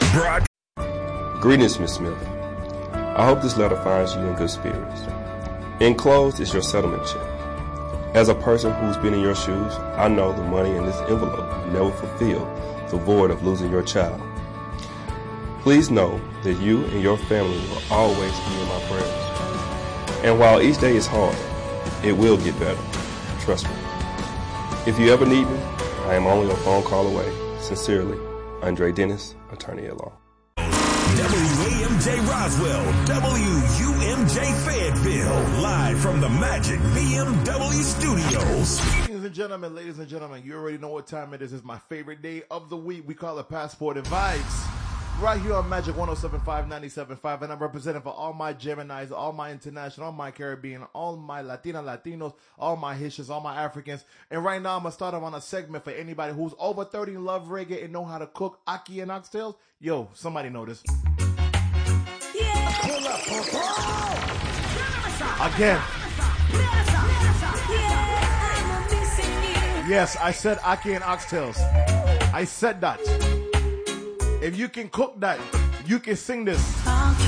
Greetings, Miss Smith. I hope this letter finds you in good spirits. Enclosed is your settlement check. As a person who's been in your shoes, I know the money in this envelope will never fulfill the void of losing your child. Please know that you and your family will always be in my prayers. And while each day is hard, it will get better. Trust me. If you ever need me, I am only a phone call away. Sincerely, Andre Dennis, Attorney at Law. WAMJ Roswell, WUMJ Fayetteville, live from the Magic BMW Studios. Ladies and gentlemen, you already know what time it is. It's my favorite day of the week. We call it Passport and Vibes. Right here on Magic 107.5, 97.5, and I'm representing for all my Geminis, all my international, all my Caribbean, all my Latinos, all my Haitians, all my Africans. And right now, I'm going to start on a segment for anybody who's over 30, love reggae, and know how to cook ackee and oxtails. Yo, somebody know this. Yeah. Pull up. Again. Yes, I said ackee and oxtails. I said that. If you can cook that, you can sing this.